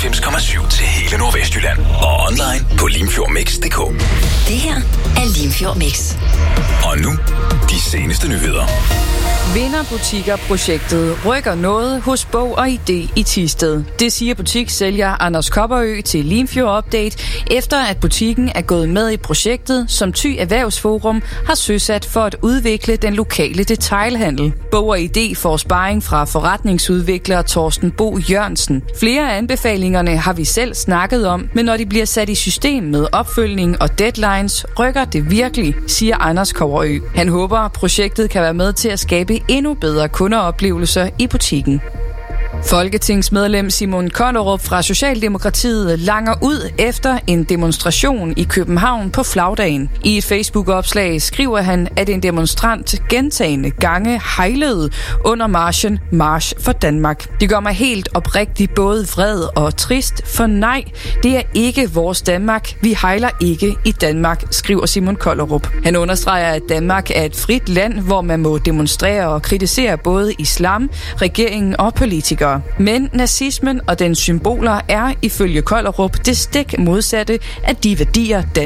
99,7 til hele Nordvestjylland. Og online på limfjordmix.dk. Det her er Limfjord Mix. Og nu, de seneste nyheder. Vinderbutikker-projektet rykker noget hos Bog og Idé i Thisted. Det siger butikssælger Anders Kopperø til Limfjord Update, efter at butikken er gået med i projektet, som Thy Erhvervsforum har søsat for at udvikle den lokale detailhandel. Bog og Idé får sparring fra forretningsudvikler Torsten Bo Jørgensen. Flere af anbefalingerne har vi selv snakket om, men når de bliver sat i system med opfølgning og deadlines, rykker det virkelig, siger Anders Kopperø. Han håber, at projektet kan være med til at skabe endnu bedre kundeoplevelser i butikken. Folketingsmedlem Simon Kollerup fra Socialdemokratiet langer ud efter en demonstration i København på flagdagen. I et Facebook-opslag skriver han, at en demonstrant gentagne gange hejlede under marchen March for Danmark. Det gør mig helt oprigtigt både vred og trist, for nej, det er ikke vores Danmark. Vi hejler ikke i Danmark, skriver Simon Kollerup. Han understreger, at Danmark er et frit land, hvor man må demonstrere og kritisere både islam, regeringen og politikere. Men nazismen og dens symboler er ifølge Kollerup det stik modsatte af de værdier,